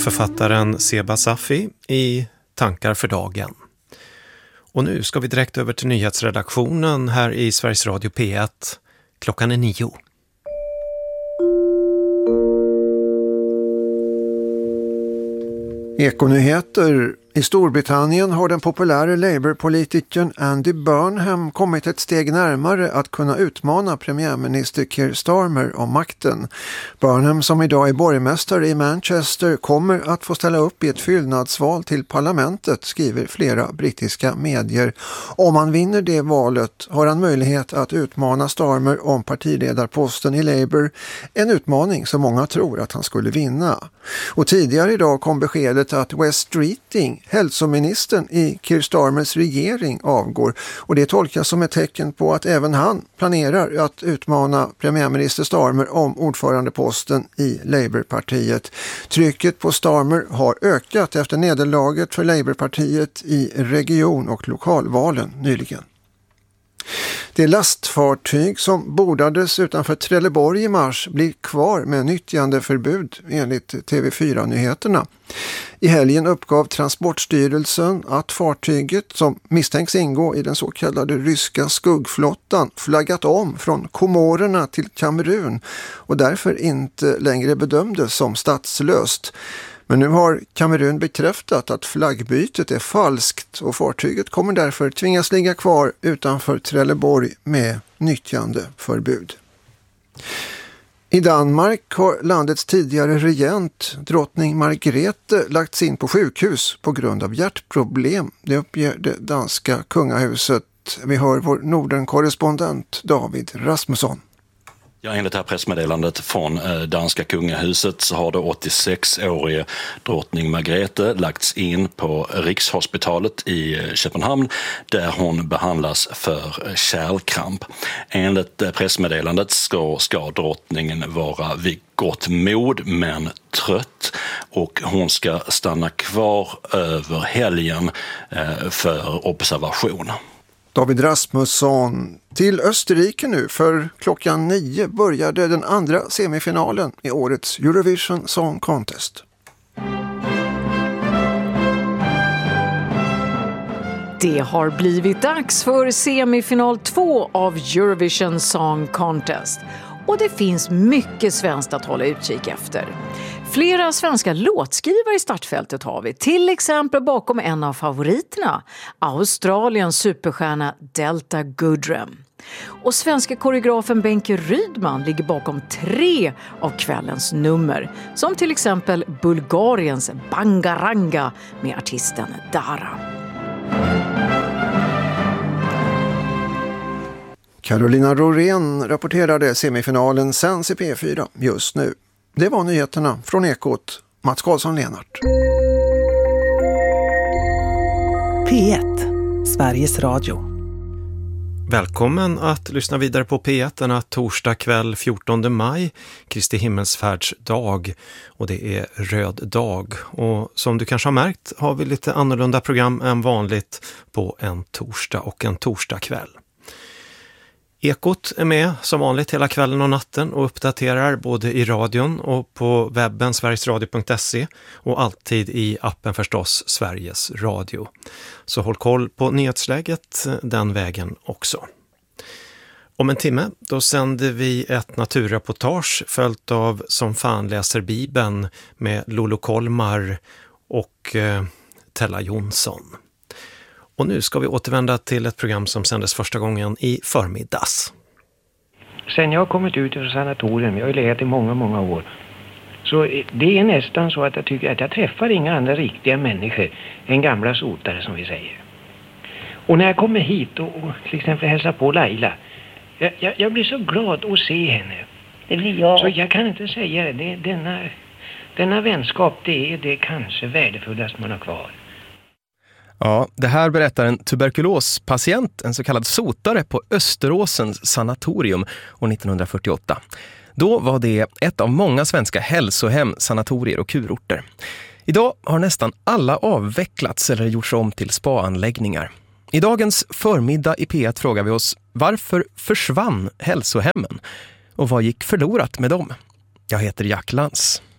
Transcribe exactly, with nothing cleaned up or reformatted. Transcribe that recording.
författaren Seba Safi i Tankar för dagen. Och nu ska vi direkt över till nyhetsredaktionen här i Sveriges Radio P ett. Klockan är nio. Ekonyheter. I Storbritannien har den populära Labour-politikern Andy Burnham kommit ett steg närmare att kunna utmana premiärminister Keir Starmer om makten. Burnham, som idag är borgmästare i Manchester, kommer att få ställa upp i ett fyllnadsval till parlamentet, skriver flera brittiska medier. Om han vinner det valet har han möjlighet att utmana Starmer om partiledarposten i Labour, en utmaning som många tror att han skulle vinna. Och tidigare idag kom beskedet att Wes Streeting, hälsoministern i Keir Starmers regering, avgår, och det tolkas som ett tecken på att även han planerar att utmana premiärminister Starmer om ordförandeposten i Labourpartiet. Trycket på Starmer har ökat efter nederlaget för Labourpartiet i region- och lokalvalen nyligen. Det lastfartyg som bordades utanför Trelleborg i mars blir kvar med nyttjandeförbud enligt T V fyra-nyheterna. I helgen uppgav Transportstyrelsen att fartyget, som misstänks ingå i den så kallade ryska skuggflottan, flaggat om från Komorerna till Kamerun och därför inte längre bedömdes som statslöst. Men nu har Kamerun bekräftat att flaggbytet är falskt och fartyget kommer därför tvingas ligga kvar utanför Trelleborg med nyttjandeförbud. I Danmark har landets tidigare regent, drottning Margrethe, lagts in på sjukhus på grund av hjärtproblem. Det uppger det danska kungahuset. Vi hör vår Norden-korrespondent David Rasmusson. Ja, enligt det här pressmeddelandet från danska kungahuset så har det åttiosex-årige drottning Margrethe lagts in på Rikshospitalet i Köpenhamn där hon behandlas för kärlkramp. Enligt pressmeddelandet ska, ska drottningen vara vid gott mod men trött och hon ska stanna kvar över helgen för observation. David Rasmusson. Till Österrike nu, för klockan nio började den andra semifinalen i årets Eurovision Song Contest. Det har blivit dags för semifinal två av Eurovision Song Contest. Och det finns mycket svenskt att hålla utkik efter. Flera svenska låtskrivare i startfältet har vi, till exempel bakom en av favoriterna, Australiens superstjärna Delta Goodrem. Och svenska koreografen Benke Rydman ligger bakom tre av kvällens nummer, som till exempel Bulgariens Bangaranga med artisten Dara. Carolina Rorén rapporterade semifinalen sänds i P fyra just nu. Det var nyheterna från Ekot. Mats Karlsson-Lenart. P ett, Sveriges Radio. Välkommen att lyssna vidare på P ett denna torsdag kväll fjortonde maj, Kristi himmelsfärdsdag, och det är röd dag. Och som du kanske har märkt har vi lite annorlunda program än vanligt på en torsdag och en torsdag kväll. Ekot är med som vanligt hela kvällen och natten och uppdaterar både i radion och på webben sverigesradio punkt se och alltid i appen förstås Sveriges Radio. Så håll koll på nyhetsläget den vägen också. Om en timme då sänder vi ett naturreportage följt av Som fan läser Bibeln med Lolo Kolmar och eh, Tella Jonsson. Och nu ska vi återvända till ett program som sändes första gången i förmiddags. Sen jag har kommit ut ur sanatorium, jag har legat i många, många år. Så det är nästan så att jag tycker att jag träffar inga andra riktiga människor än gamla sotare som vi säger. Och när jag kommer hit och, och till exempel hälsar på Laila, jag, jag, jag blir så glad att se henne. Det blir jag. Så jag kan inte säga det, det denna, denna vänskap, det är det kanske värdefullaste man har kvar. Ja, det här berättar en tuberkulospatient, en så kallad sotare på Österåsens sanatorium år nittonhundrafyrtioåtta. Då var det ett av många svenska hälsohem, sanatorier och kurorter. Idag har nästan alla avvecklats eller gjorts om till spaanläggningar. I dagens förmiddag i P ett frågar vi oss, varför försvann hälsohemmen? Och vad gick förlorat med dem? Jag heter Jack Lantz.